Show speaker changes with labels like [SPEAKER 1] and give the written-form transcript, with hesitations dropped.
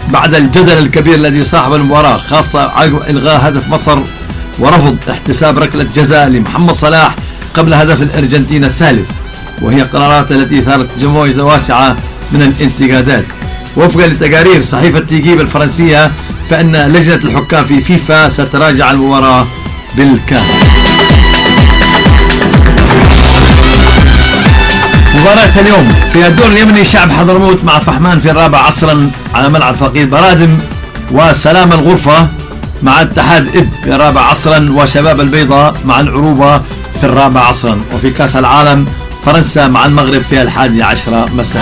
[SPEAKER 1] بعد الجدل الكبير الذي صاحب المباراة، خاصة عقب إلغاء هدف مصر ورفض احتساب ركلة جزاء لمحمد صلاح قبل هدف الأرجنتين الثالث، وهي قرارات التي ثارت موجة واسعة من الانتقادات. وفقا لتقارير صحيفة تيجيب الفرنسية، فإن لجنة الحكام في فيفا ستراجع المباراة بالكامل. مباراة اليوم في الدور اليمني، شعب حضرموت مع فحمان في الرابع عصرا على ملعب فقير برادم، وسلام الغرفة مع اتحاد إب في الرابع عصرا، وشباب البيضاء مع العروبة في الرابع عصرا. وفي كأس العالم، فرنسا مع المغرب في 11 مساء.